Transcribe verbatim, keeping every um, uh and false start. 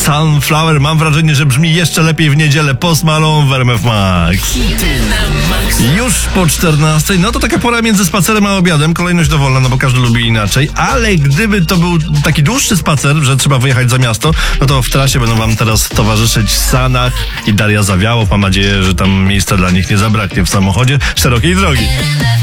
Sunflower. Mam wrażenie, że brzmi jeszcze lepiej w niedzielę. Post Malone w R M F Max. Już po czternastej, no to taka pora między spacerem a obiadem. Kolejność dowolna, no bo każdy lubi inaczej. Ale gdyby to był taki dłuższy spacer, że trzeba wyjechać za miasto, no to w trasie będą wam teraz towarzyszyć Sanach i Daria Zawiałow. Mam nadzieję, że tam miejsca dla nich nie zabraknie w samochodzie szerokiej drogi.